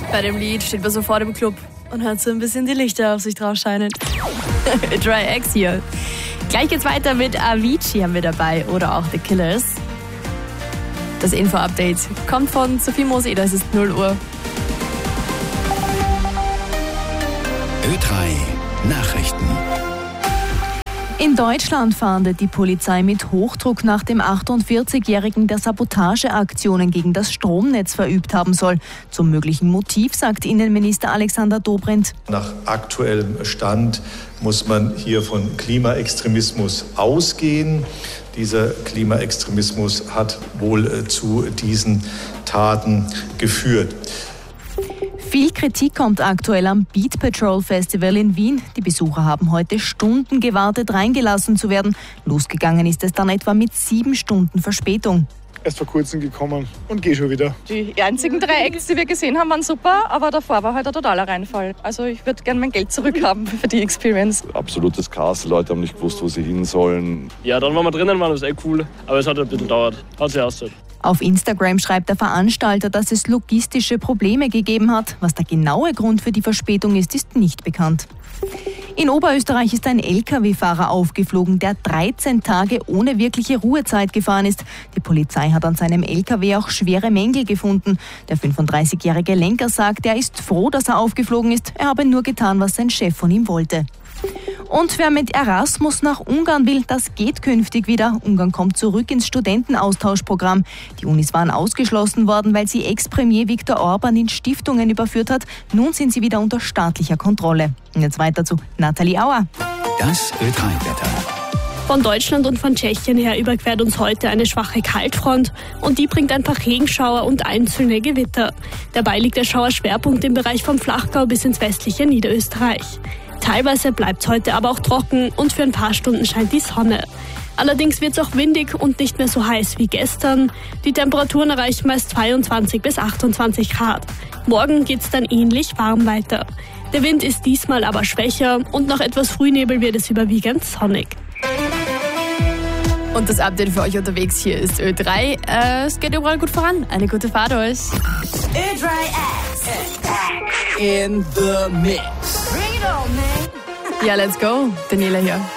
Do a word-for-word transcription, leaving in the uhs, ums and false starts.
Bei dem Lied steht man so vor dem Club und hat so ein bisschen die Lichter auf sich drauf scheinen. Dry X hier. Gleich geht's weiter mit Avicii haben wir dabei oder auch The Killers. Das Info-Update kommt von Sophie Moser, es ist null Uhr. Ö drei Nachrichten. In Deutschland fahndet die Polizei mit Hochdruck nach dem achtundvierzigjährigen, der Sabotageaktionen gegen das Stromnetz verübt haben soll. Zum möglichen Motiv sagt Innenminister Alexander Dobrindt: Nach aktuellem Stand muss man hier von Klimaextremismus ausgehen. Dieser Klimaextremismus hat wohl zu diesen Taten geführt. Viel Kritik kommt aktuell am Beat Patrol Festival in Wien. Die Besucher haben heute Stunden gewartet, reingelassen zu werden. Losgegangen ist es dann etwa mit sieben Stunden Verspätung. Erst vor kurzem gekommen und gehe schon wieder. Die einzigen drei Acts, die wir gesehen haben, waren super, aber davor war halt ein totaler Reinfall. Also ich würde gerne mein Geld zurückhaben für die Experience. Absolutes Chaos, die Leute haben nicht gewusst, wo sie hin sollen. Ja, dann waren wir drinnen, war das echt cool, aber es hat ein bisschen gedauert. Hat sich ausgezahlt. Auf Instagram schreibt der Veranstalter, dass es logistische Probleme gegeben hat. Was der genaue Grund für die Verspätung ist, ist nicht bekannt. In Oberösterreich ist ein L K W-Fahrer aufgeflogen, der dreizehn Tage ohne wirkliche Ruhezeit gefahren ist. Die Polizei hat an seinem L K W auch schwere Mängel gefunden. Der fünfunddreißigjährige Lenker sagt, er ist froh, dass er aufgeflogen ist. Er habe nur getan, was sein Chef von ihm wollte. Und wer mit Erasmus nach Ungarn will, das geht künftig wieder. Ungarn kommt zurück ins Studentenaustauschprogramm. Die Unis waren ausgeschlossen worden, weil sie Ex-Premier Viktor Orban in Stiftungen überführt hat. Nun sind sie wieder unter staatlicher Kontrolle. Und jetzt weiter zu Nathalie Auer. Das Ö drei Wetter. Von Deutschland und von Tschechien her überquert uns heute eine schwache Kaltfront und die bringt ein paar Regenschauer und einzelne Gewitter. Dabei liegt der Schauerschwerpunkt im Bereich vom Flachgau bis ins westliche Niederösterreich. Teilweise bleibt es heute aber auch trocken und für ein paar Stunden scheint die Sonne. Allerdings wird es auch windig und nicht mehr so heiß wie gestern. Die Temperaturen erreichen meist zweiundzwanzig bis achtundzwanzig Grad. Morgen geht es dann ähnlich warm weiter. Der Wind ist diesmal aber schwächer und nach etwas Frühnebel wird es überwiegend sonnig. Und das Update für euch unterwegs hier ist Ö drei. Äh, es geht überall gut voran. Eine gute Fahrt euch. Ö drei X. In the mix. Bring it on, man. Ja, let's go. Daniela hier.